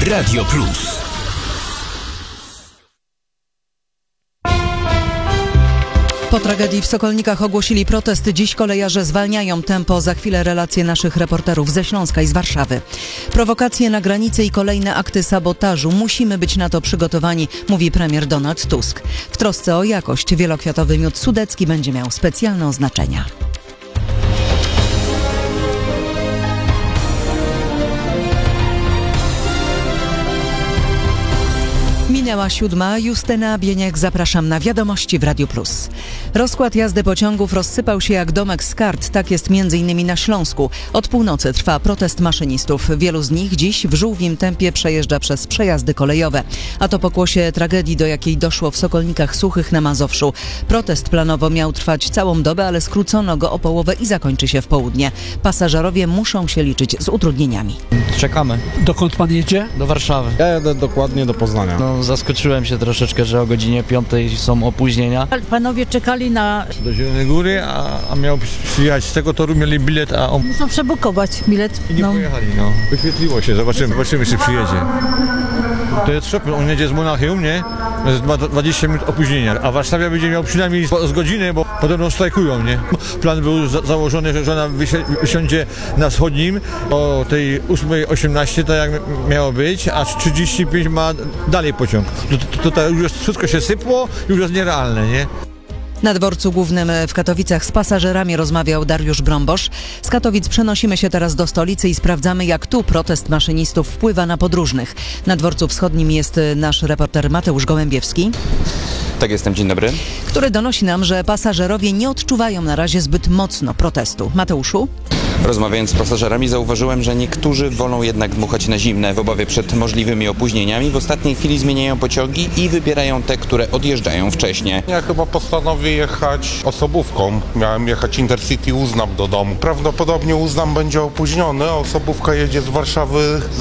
Radio Plus. Po tragedii w Sokolnikach ogłosili protest. Dziś kolejarze zwalniają tempo. Za chwilę relacje naszych reporterów ze Śląska i z Warszawy. Prowokacje na granicy i kolejne akty sabotażu. Musimy być na to przygotowani, mówi premier Donald Tusk. W trosce o jakość wielokwiatowy miód sudecki będzie miał specjalne oznaczenia. Minęła 7. Justyna Bieniek, zapraszam na wiadomości w Radiu Plus. Rozkład jazdy pociągów rozsypał się jak domek z kart. Tak jest m.in. na Śląsku. Od północy trwa protest maszynistów. Wielu z nich dziś w żółwim tempie przejeżdża przez przejazdy kolejowe. A to pokłosie tragedii, do jakiej doszło w Sokolnikach Suchych na Mazowszu. Protest planowo miał trwać całą dobę, ale skrócono go o połowę i zakończy się w południe. Pasażerowie muszą się liczyć z utrudnieniami. Czekamy. Dokąd pan jedzie? Do Warszawy. Ja jadę dokładnie do Poznania. Zaskoczyłem się troszeczkę, że o godzinie 5 są opóźnienia. Panowie czekali na... Do Zielonej Góry, a miał przyjechać z tego toru, mieli bilet, a on... Muszą przebukować bilet. I nie pojechali, Wyświetliło się, zobaczymy, czy przyjedzie. To jest szok, on jedzie z Monachium, nie? To jest 20 minut opóźnienia, a Warszawa będzie miał przynajmniej z godziny, bo podobno strajkują, nie? Plan był założony, że żona wysiądzie na wschodnim o tej 8:18, tak jak miało być, a 35 ma dalej pociąg. To już wszystko się sypło, już jest nierealne, nie? Na dworcu głównym w Katowicach z pasażerami rozmawiał Dariusz Brąbosz. Z Katowic przenosimy się teraz do stolicy i sprawdzamy, jak tu protest maszynistów wpływa na podróżnych. Na dworcu wschodnim jest nasz reporter Mateusz Gołębiewski. Tak, jestem, dzień dobry. Który donosi nam, że pasażerowie nie odczuwają na razie zbyt mocno protestu. Mateuszu? Rozmawiając z pasażerami zauważyłem, że niektórzy wolą jednak dmuchać na zimne w obawie przed możliwymi opóźnieniami. W ostatniej chwili zmieniają pociągi i wybierają te, które odjeżdżają wcześniej. Ja chyba postanowię jechać osobówką. Miałem jechać Intercity Uznam do domu. Prawdopodobnie Uznam będzie opóźniony, a osobówka jedzie z Warszawy